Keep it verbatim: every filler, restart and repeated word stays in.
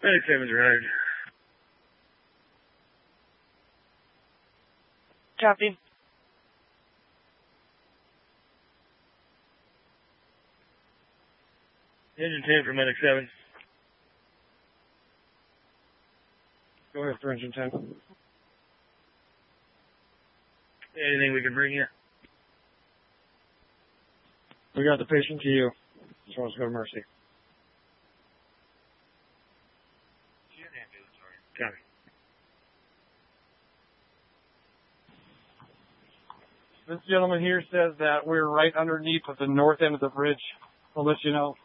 Medic seven's right. Copy. Engine ten for Medic seven. Go ahead for Engine ten. Anything we can bring you? We got the patient to you. Just wants to go to Mercy. Copy. This gentleman here says that we're right underneath of the north end of the bridge. I'll let you know.